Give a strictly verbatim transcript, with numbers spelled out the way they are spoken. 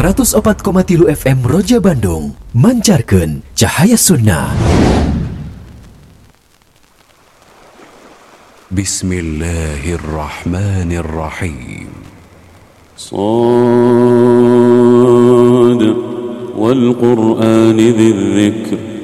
seratus empat koma tiga F M Roja Bandung, mancarkan cahaya sunnah. Bismillahirrahmanirrahim. Shad wal Qur'ani dzikr